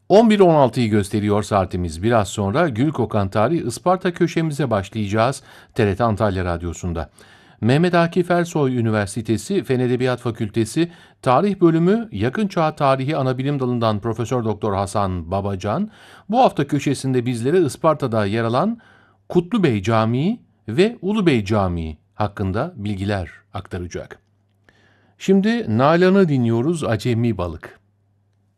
11.16'yı gösteriyor saatimiz. Biraz sonra Gül Kokan Tarih Isparta köşemize başlayacağız TRT Antalya Radyosu'nda. Mehmet Akif Ersoy Üniversitesi Fen Edebiyat Fakültesi Tarih Bölümü Yakın Çağ Tarihi Anabilim Dalı'ndan Profesör Doktor Hasan Babacan bu hafta köşesinde bizlere Isparta'da yer alan Kutlubey Camii ve Ulubey Camii hakkında bilgiler aktaracak. Şimdi Nalan'ı dinliyoruz, Acemi Balık.